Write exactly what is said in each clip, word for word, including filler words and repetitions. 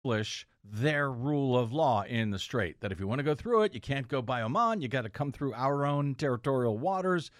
establish their rule of law in the strait. That if you want to go through it, you can't go by Oman. You got to come through our own territorial waters.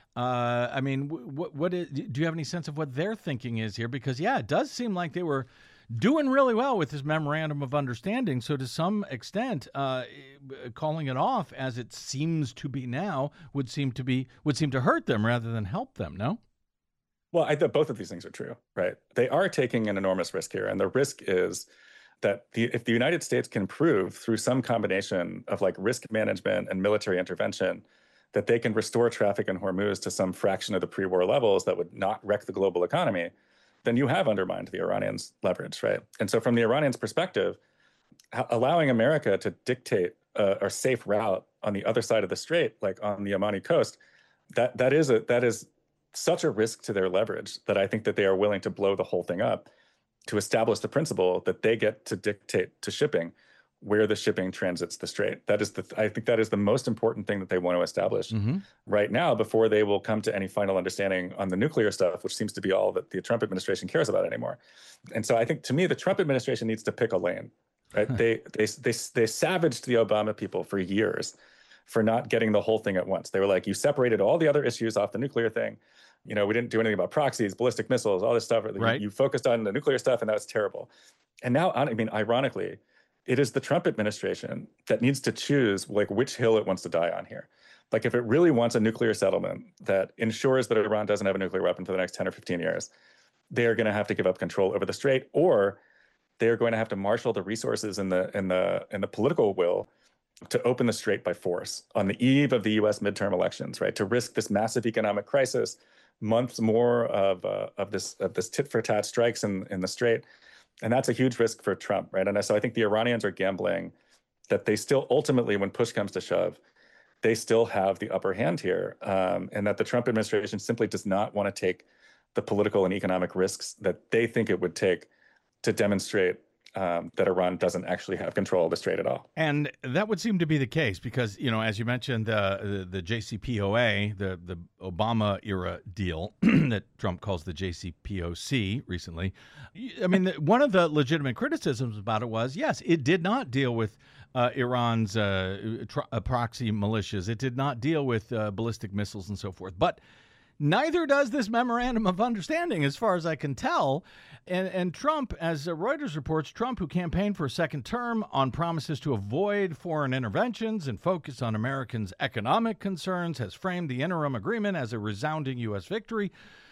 Uh, I mean, what, what is, do you have any sense of what their thinking is here? Because, yeah, it does seem like they were doing really well with this memorandum of understanding. So to some extent, uh, calling it off as it seems to be now would seem to be would seem to hurt them rather than help them. No? Well, I think both of these things are true, right? They are taking an enormous risk here. And the risk is that the, if the United States can prove through some combination of like risk management and military intervention that they can restore traffic in Hormuz to some fraction of the pre-war levels that would not wreck the global economy, then you have undermined the Iranians' leverage, right? And so from the Iranians' perspective, allowing America to dictate a, a safe route on the other side of the strait, like on the Omani coast, that that is a that is such a risk to their leverage that I think that they are willing to blow the whole thing up to establish the principle that they get to dictate to shipping where the shipping transits the strait. That is the I think that is the most important thing that they want to establish mm-hmm. right now before they will come to any final understanding on the nuclear stuff, which seems to be all that the Trump administration cares about anymore. And so I think, to me, the Trump administration needs to pick a lane, right? Huh. They, they, they, they savaged the Obama people for years for not getting the whole thing at once. They were like, you separated all the other issues off the nuclear thing. You know, we didn't do anything about proxies, ballistic missiles, all this stuff. Right. You, you focused on the nuclear stuff, and that was terrible. And now, I mean, ironically, it is the Trump administration that needs to choose like which hill it wants to die on here. Like if it really wants a nuclear settlement that ensures that Iran doesn't have a nuclear weapon for the next ten or fifteen years, they are going to have to give up control over the strait, or they are going to have to marshal the resources and the and the and the political will to open the strait by force on the eve of the U S midterm elections, right? To risk this massive economic crisis, months more of uh, of this of this tit for tat strikes in in the strait. And that's a huge risk for Trump, right? And so I think the Iranians are gambling that they still ultimately, when push comes to shove, they still have the upper hand here, um, and that the Trump administration simply does not want to take the political and economic risks that they think it would take to demonstrate um, that Iran doesn't actually have control of the strait at all. And that would seem to be the case because, you know, as you mentioned, uh, the, the J C P O A, the, the Obama era deal that Trump calls the J C P O C recently. I mean, the, one of the legitimate criticisms about it was, yes, it did not deal with uh, Iran's uh, tr- uh, proxy militias. It did not deal with uh, ballistic missiles and so forth. But neither does this memorandum of understanding, as far as I can tell. And, and Trump, as Reuters reports, Trump, who campaigned for a second term on promises to avoid foreign interventions and focus on Americans' economic concerns, has framed the interim agreement as a resounding U S victory.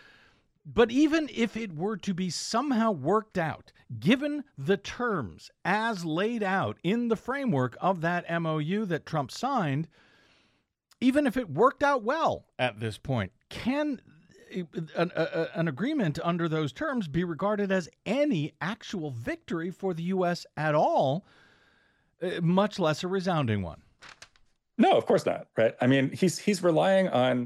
But even if it were to be somehow worked out, given the terms as laid out in the framework of that M O U that Trump signed, even if it worked out well at this point, can an, a, an agreement under those terms be regarded as any actual victory for the U S at all, much less a resounding one? No, of course not, right? I mean, he's he's relying on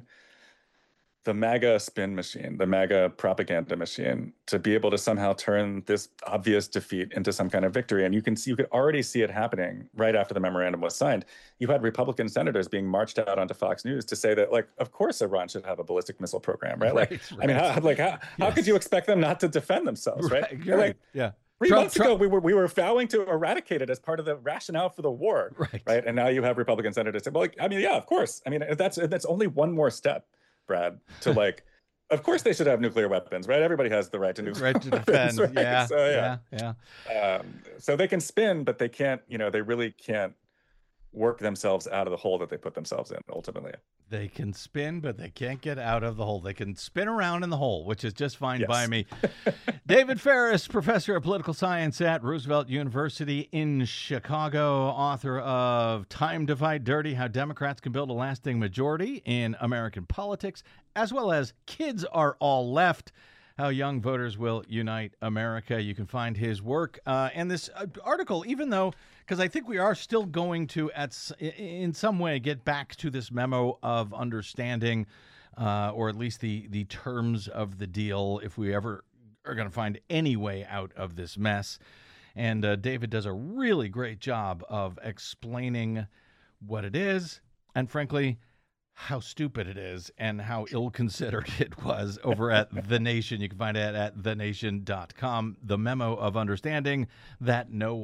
the MAGA spin machine, the MAGA propaganda machine, to be able to somehow turn this obvious defeat into some kind of victory. And you can see, you could already see it happening right after the memorandum was signed. You had Republican senators being marched out onto Fox News to say that, like, of course Iran should have a ballistic missile program, right? Like, right, right. I mean, how, like, how, yes. how could you expect them not to defend themselves, right? right. You're like, yeah. Three Trump, months Trump. ago, we were we were vowing to eradicate it as part of the rationale for the war, right? right? And now you have Republican senators say, well, like, I mean, yeah, of course. I mean, that's that's only one more step, Brad, to like, of course they should have nuclear weapons, right? Everybody has the right to nuclear right to weapons, defend. right? Yeah, so, yeah, yeah. yeah. Um, so they can spin, but they can't, you know, they really can't work themselves out of the hole that they put themselves in, ultimately. They can spin, but they can't get out of the hole. They can spin around in the hole, which is just fine yes. by me. David Ferris, professor of political science at Roosevelt University in Chicago, author of Time to Fight Dirty, How Democrats Can Build a Lasting Majority in American Politics, as well as Kids Are All Left, How Young Voters Will Unite America. You can find his work uh, and this uh, article, even though, because I think we are still going to, at in some way, get back to this memo of understanding, uh, or at least the, the terms of the deal, if we ever are going to find any way out of this mess. And uh, David does a really great job of explaining what it is and, frankly, how stupid it is and how ill-considered it was over at The Nation. You can find it at the nation dot com. The memo of understanding that no